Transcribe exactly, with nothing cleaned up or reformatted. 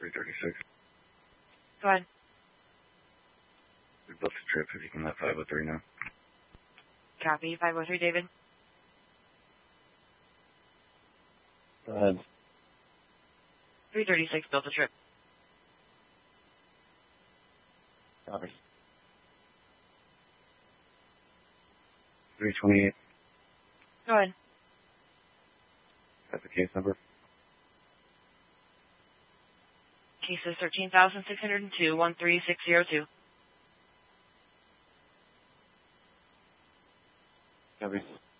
three thirty-six. Go ahead. We booked the trip if you can let five oh three know. Copy. five oh three, David. Go ahead. three thirty-six, built a trip. Copy. three twenty-eight. Go ahead. That's the case number. Case is thirteen thousand six hundred two, one three six zero two. Copy.